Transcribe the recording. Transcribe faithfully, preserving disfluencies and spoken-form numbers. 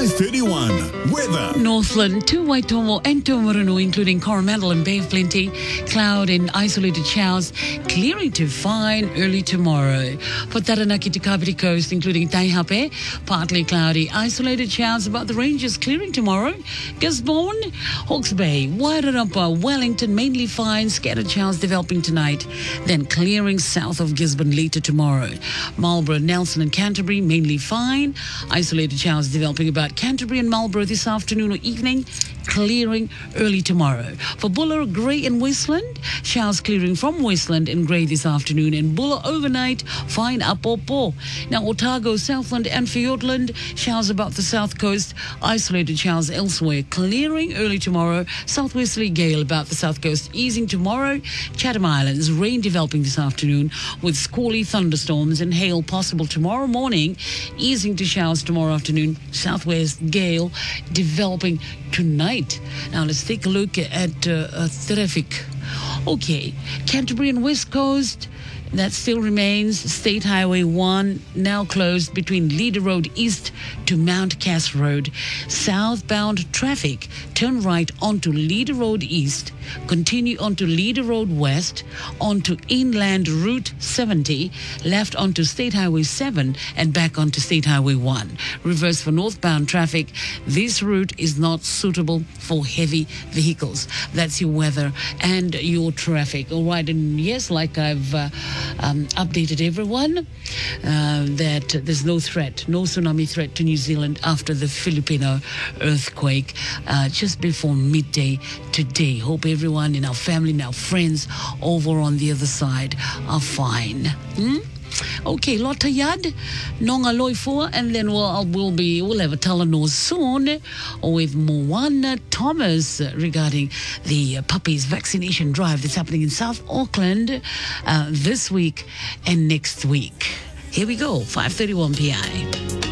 five thirty-one. Weather. Northland to Waitomo and Tomarunu, including Coromandel and Bay of Plenty. Cloud and isolated showers, clearing to fine early tomorrow. For Taranaki to Kapiti Coast, including Taihape, partly cloudy, isolated showers about the ranges, clearing tomorrow. Gisborne, Hawke's Bay, Wairarapa, Wellington, mainly fine, scattered showers developing tonight. Then clearing south of Gisborne later tomorrow. Marlborough, Nelson and Canterbury, mainly fine. Isolated showers developing about Canterbury and Marlborough this afternoon or evening. Clearing early tomorrow. For Buller, Grey and Westland, showers clearing from Westland and Grey this afternoon. And Buller overnight, fine up or poor. Now Otago, Southland and Fiordland, showers about the south coast. Isolated showers elsewhere. Clearing early tomorrow. Southwesterly gale about the south coast. Easing tomorrow. Chatham Islands, rain developing this afternoon with squally thunderstorms and hail possible tomorrow morning. Easing to showers tomorrow afternoon. Southwest gale developing tonight. Now let's take a look at uh, uh, traffic. Okay, Canterbury and West Coast, that still remains. State Highway one now closed between Leader Road East to Mount Cass Road. Southbound traffic, turn right onto Leader Road East, continue onto Leader Road West, onto Inland Route seventy, left onto State Highway seven, and back onto State Highway one. Reverse for northbound traffic. This route is not suitable for heavy vehicles. That's your weather and your traffic. All right, and yes, like I've uh, um, updated everyone, uh, that there's no threat, no tsunami threat to New Zealand after the Filipino earthquake uh, just before midday today. Hope everyone in our family and our friends over on the other side are fine. Hmm? Okay, Lotta Yad, Nonga Loifua, and then we'll, we'll be we'll have a Talanoa soon with Moana Thomas regarding the puppies vaccination drive that's happening in South Auckland uh, this week and next week. Here we go, five thirty-one p.m.